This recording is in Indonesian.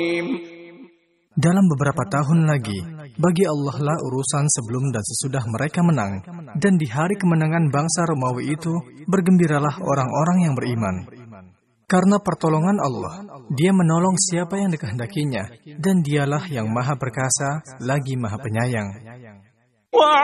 Dalam beberapa tahun lagi, bagi Allah lah urusan sebelum dan sesudah mereka menang. Dan di hari kemenangan bangsa Romawi itu, bergembiralah orang-orang yang beriman. Karena pertolongan Allah, Dia menolong siapa yang dikehendakinya, dan Dialah yang Maha Perkasa, lagi Maha Penyayang.